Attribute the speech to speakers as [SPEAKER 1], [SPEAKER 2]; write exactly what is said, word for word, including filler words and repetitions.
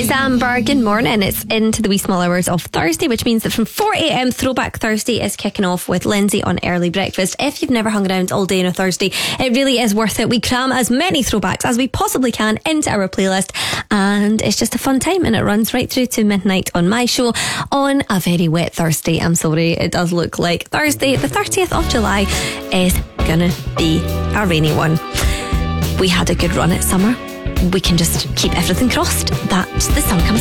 [SPEAKER 1] It's Amber. Good morning. It's into the wee small hours of Thursday, which means that from four a.m. Throwback Thursday is kicking off with Lindsay on Early Breakfast. If you've never hung around all day on a Thursday, it really is worth it. We cram as many throwbacks as we possibly can into our playlist, and it's just a fun time, and it runs right through to midnight on my show on a very wet Thursday. I'm sorry, it does look like Thursday the thirtieth of July is gonna be a rainy one. We had a good run at summer. We can just keep everything crossed that the sun comes